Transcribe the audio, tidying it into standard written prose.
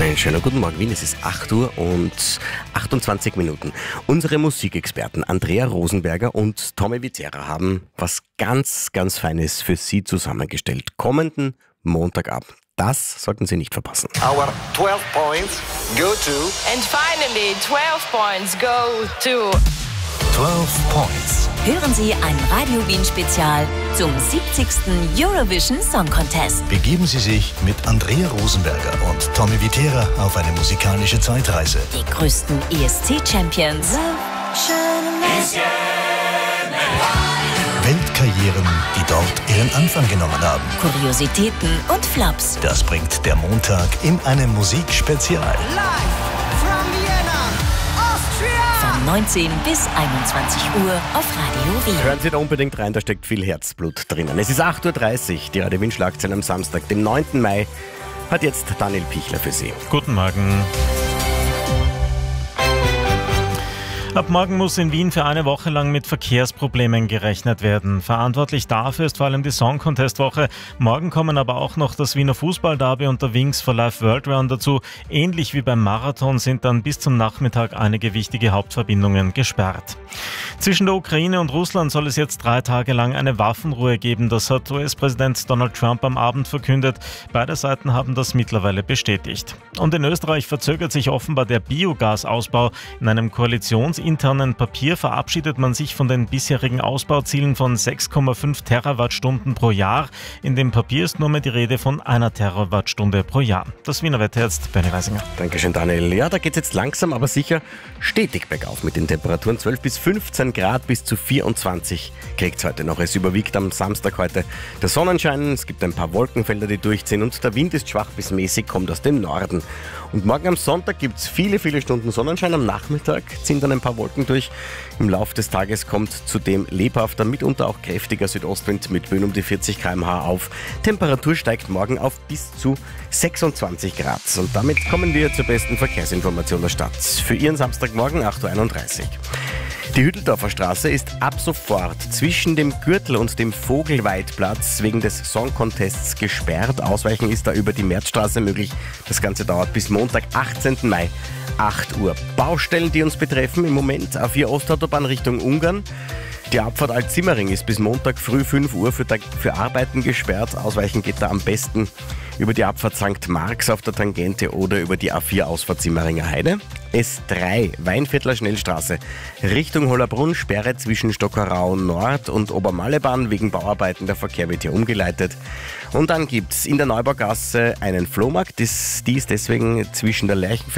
Einen schönen guten Morgen, Wien. Es ist 8 Uhr und 28 Minuten. Unsere Musikexperten Andrea Rosenberger und Tommy Witzera haben was ganz, ganz Feines für Sie zusammengestellt. Kommenden Montagabend. Das sollten Sie nicht verpassen. Our 12 points go to... And finally, 12 points go to... 12 Points. Hören Sie ein Radio Wien Spezial zum 70. Eurovision Song Contest. Begeben Sie sich mit Andrea Rosenberger und Tommy Witzera auf eine musikalische Zeitreise. Die größten ESC-Champions. Weltkarrieren, die dort ihren Anfang genommen haben. Kuriositäten und Flops. Das bringt der Montag in einem Musikspezial. Von 19 bis 21 Uhr auf Radio Wien. Hören Sie da unbedingt rein, da steckt viel Herzblut drinnen. Es ist 8.30 Uhr, die Radio Wien Schlagzeilen am Samstag, dem 9. Mai, hat jetzt Daniel Pichler für Sie. Guten Morgen. Ab morgen muss in Wien für eine Woche lang mit Verkehrsproblemen gerechnet werden. Verantwortlich dafür ist vor allem die Song-Contest-Woche. Morgen kommen aber auch noch das Wiener Fußball-Derby und der Wings for Life World Run dazu. Ähnlich wie beim Marathon sind dann bis zum Nachmittag einige wichtige Hauptverbindungen gesperrt. Zwischen der Ukraine und Russland soll es jetzt 3 Tage lang eine Waffenruhe geben. Das hat US-Präsident Donald Trump am Abend verkündet. Beide Seiten haben das mittlerweile bestätigt. Und in Österreich verzögert sich offenbar der Biogasausbau. In einem koalitionsinternen Papier verabschiedet man sich von den bisherigen Ausbauzielen von 6,5 Terawattstunden pro Jahr. In dem Papier ist nur mehr die Rede von 1 Terawattstunde pro Jahr. Das Wiener Wetter jetzt, Bernie Weisinger. Dankeschön, Daniel. Ja, da geht es jetzt langsam, aber sicher stetig bergauf mit den Temperaturen. 12 bis 15 Grad bis zu 24 kriegt es heute noch. Es überwiegt am Samstag heute der Sonnenschein. Es gibt ein paar Wolkenfelder, die durchziehen und der Wind ist schwach bis mäßig, kommt aus dem Norden. Und morgen am Sonntag gibt es viele, viele Stunden Sonnenschein. Am Nachmittag ziehen dann ein paar Wolken durch. Im Laufe des Tages kommt zudem lebhafter, mitunter auch kräftiger Südostwind mit Böen um die 40 km/h auf. Temperatur steigt morgen auf bis zu 26 Grad. Und damit kommen wir zur besten Verkehrsinformation der Stadt. Für Ihren Samstagmorgen 8.31 Uhr. Die Hütteldorfer Straße ist ab sofort zwischen dem Gürtel und dem Vogelweidplatz wegen des Song Contests gesperrt. Ausweichen ist da über die Märzstraße möglich. Das Ganze dauert bis Montag, 18. Mai, 8 Uhr. Baustellen, die uns betreffen, im Moment A4 Ostautobahn Richtung Ungarn. Die Abfahrt Alt-Simmering ist bis Montag früh 5 Uhr für Arbeiten gesperrt. Ausweichen geht da am besten über die Abfahrt St. Marx auf der Tangente oder über die A4 Ausfahrt Simmeringer Heide. S3 Weinviertler Schnellstraße Richtung Hollabrunn, Sperre zwischen Stockerau Nord und Obermallebahn wegen Bauarbeiten. Der Verkehr wird hier umgeleitet. Und dann gibt es in der Neubaugasse einen Flohmarkt. Die ist deswegen zwischen der